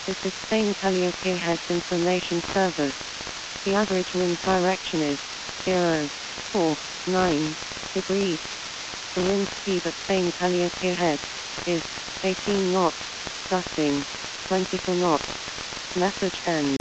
This is Spain Calliope Heads Information Service. The average wind direction is 049 degrees. The wind speed at Spain Calliope Heads is 18 knots, gusting 24 knots. Message end.